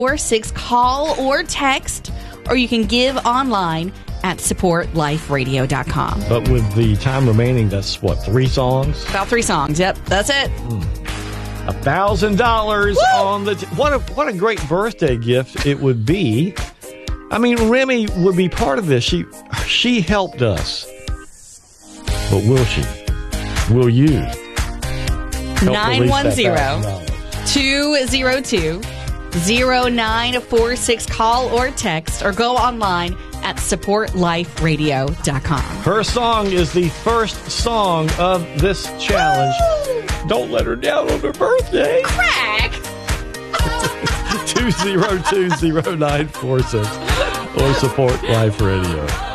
946. Call or text, or you can give online at supportliferadio.com. But with the time remaining, that's what, 3 songs? About 3 songs. Yep, that's it. $1,000 on the... What a great birthday gift it would be. I mean, Remy would be part of this. She helped us. But will she? Will you? 910-202-0946. Call or text, or go online at supportliferadio.com. Her song is the first song of this challenge. Don't let her down on her birthday. Crack! 202-0946 or Support Life Radio.